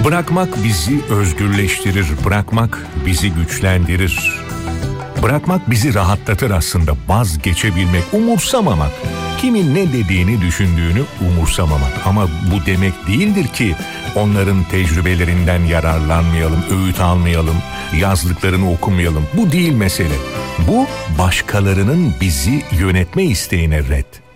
Bırakmak bizi özgürleştirir, bırakmak bizi güçlendirir. Bırakmak bizi rahatlatır aslında, vazgeçebilmek, umursamamak. Kimin ne dediğini, düşündüğünü umursamamak. Ama bu demek değildir ki onların tecrübelerinden yararlanmayalım, öğüt almayalım, yazdıklarını okumayalım. Bu değil mesele. Bu başkalarının bizi yönetme isteğine ret.